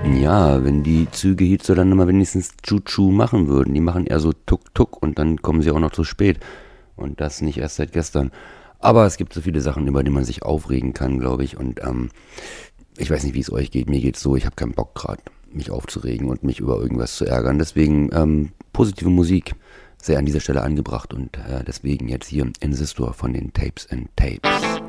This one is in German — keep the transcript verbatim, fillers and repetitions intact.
Ja, wenn die Züge hierzulande mal wenigstens Tschu-Tschu machen würden. Die machen eher so Tuk-Tuk und dann kommen sie auch noch zu spät. Und das nicht erst seit gestern. Aber es gibt so viele Sachen, über die man sich aufregen kann, glaube ich. Und ähm, ich weiß nicht, wie es euch geht. Mir geht's so, ich habe keinen Bock gerade, mich aufzuregen und mich über irgendwas zu ärgern. Deswegen ähm, positive Musik sehr an dieser Stelle angebracht. Und äh, deswegen jetzt hier Insistor von den Tapes and Tapes.